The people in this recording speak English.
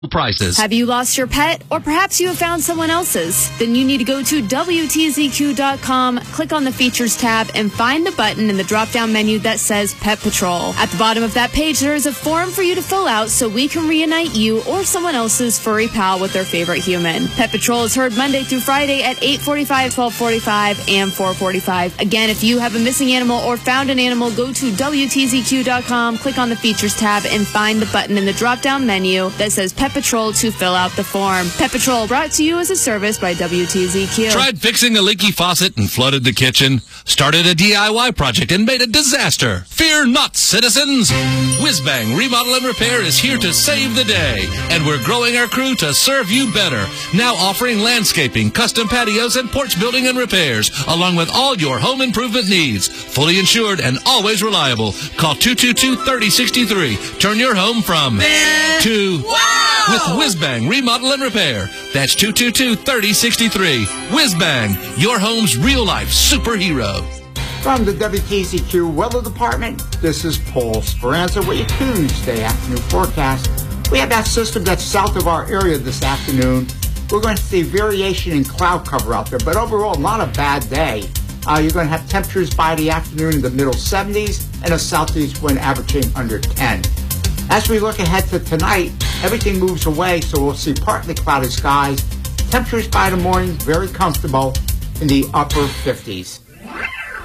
prices. Have you lost your pet? Or perhaps you have found someone else's? Then you need to go to WTZQ.com, click on the Features tab, and find the button in the drop-down menu that says Pet Patrol. At the bottom of that page, there is a form for you to fill out so we can reunite you or someone else's furry pal with their favorite human. Pet Patrol is heard Monday through Friday at 8:45, 12:45, and 4:45. Again, if you have a missing animal or found an animal, go to WTZQ.com, click on the Features tab, and find the button in the drop-down menu that says Pet Patrol to fill out the form. Pet Patrol brought to you as a service by WTZQ. Tried fixing a leaky faucet and flooded the kitchen? Started a DIY project and made a disaster? Fear not, citizens! Whizbang Remodel and Repair is here to save the day, and we're growing our crew to serve you better. Now offering landscaping, custom patios, and porch building and repairs, along with all your home improvement needs. Fully insured and always reliable. Call 222-3063. Turn your home from to wow! With Whizbang Remodel and Repair. That's 222-3063. Whizbang, your home's real-life superhero. From the WTZQ Weather Department, this is Paul Speranza with your Tuesday afternoon forecast. We have that system that's south of our area this afternoon. We're going to see variation in cloud cover out there, but overall, not a bad day. You're going to have temperatures by the afternoon in the middle 70s and a southeast wind averaging under 10. As we look ahead to tonight, everything moves away, so we'll see partly cloudy skies. Temperatures by the morning, very comfortable in the upper 50s.